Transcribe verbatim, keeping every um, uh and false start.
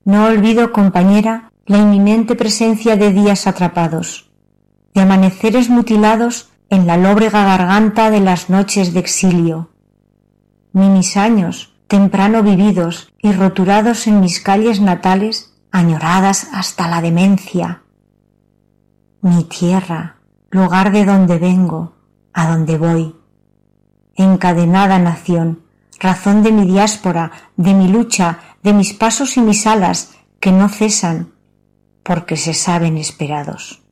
No olvido, compañera, la inminente presencia de días atrapados, de amaneceres mutilados en la lóbrega garganta de las noches de exilio, ni mis años, temprano vividos y roturados en mis calles natales, añoradas hasta la demencia. Mi tierra, lugar de donde vengo, a donde voy. Encadenada nación, razón de mi diáspora, de mi lucha, de mis pasos y mis alas, que no cesan, porque se saben esperados.